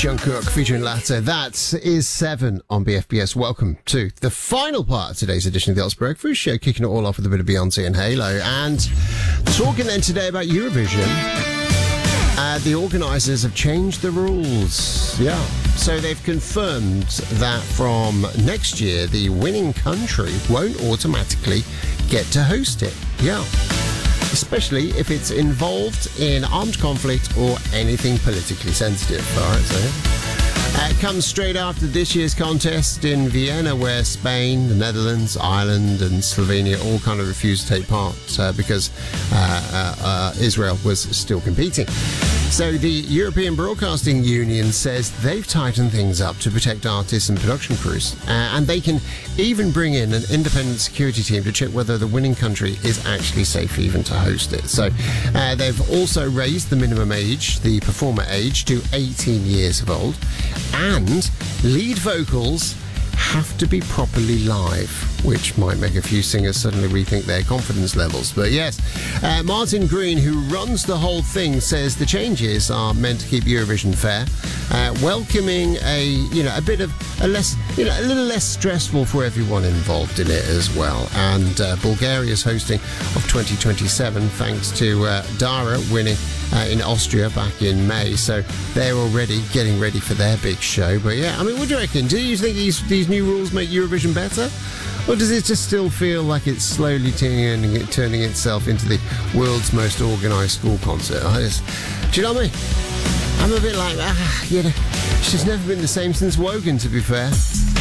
Jungkook featuring Latte. That is 7 on BFBS. Welcome to the final part of today's edition of the Ox Breakfast Show, kicking it all off with a bit of Beyonce and Halo. And talking then today about Eurovision, the organisers have changed the rules. Yeah. So they've confirmed that from next year, the winning country won't automatically get to host it. Yeah. Especially if it's involved in armed conflict or anything politically sensitive. All right, so it comes straight after this year's contest in Vienna, where Spain, the Netherlands, Ireland and Slovenia all kind of refused to take part because Israel was still competing. So the European Broadcasting Union says they've tightened things up to protect artists and production crews, and they can even bring in an independent security team to check whether the winning country is actually safe even to host it. So they've also raised the minimum age, the performer age, to 18 years of old, and lead vocals have to be properly live, which might make a few singers suddenly rethink their confidence levels. But yes, Martin Green, who runs the whole thing, says the changes are meant to keep Eurovision fair, welcoming a little less stressful for everyone involved in it as well. And Bulgaria's hosting of 2027, thanks to Dara winning in Austria back in May, so they're already getting ready for their big show. But yeah, I mean, what do you reckon? Do you think these new rules make Eurovision better? Or does it just still feel like it's slowly turning itself into the world's most organised school concert? Do you know what I mean? I'm a bit like, it's just never been the same since Wogan, to be fair.